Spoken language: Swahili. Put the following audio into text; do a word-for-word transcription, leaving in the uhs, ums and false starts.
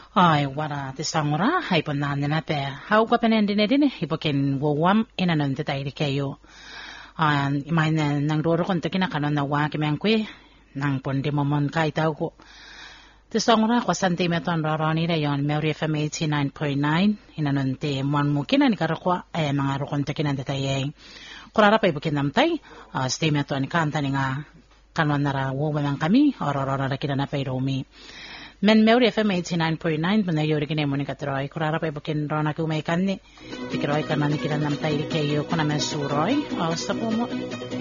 Ai wara te sangora hai pona nena pe hau ka penen dine dine hipoken wowam ina non te tairi kayo an mai na nang roro kon te kina kanon na wa ke menkwe nang ponde momon kai tau ko te sangora ko sante me ton roroni re yon Mary F M eighty-nine point nine ina non te mon mo kina ni karakwa ay mga ro kon te kina te tayi kurara pa hipoken nam tai stay me ton kanta ni nga kanon na ra wo mang kami ororora kina na pa romi Men Mary F M eighty-nine point nine puna yori kine moni katroy kurara pa ibukin rona ku may kanni tikroy kanani kina nam tayo kayo kuna men suroy o sa po mo